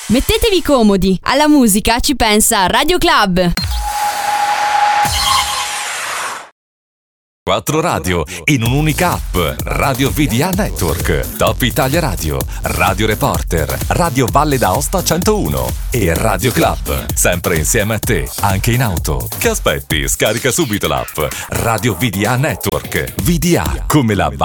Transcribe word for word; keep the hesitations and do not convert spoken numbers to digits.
Mettetevi comodi, alla musica ci pensa Radio Club. Quattro radio in un'unica app. Radio V D A Network, Top Italia Radio, Radio Reporter, Radio Valle d'Aosta centouno e Radio Club. Sempre insieme a te, anche in auto. Che aspetti? Scarica subito l'app Radio V D A Network. V D A come la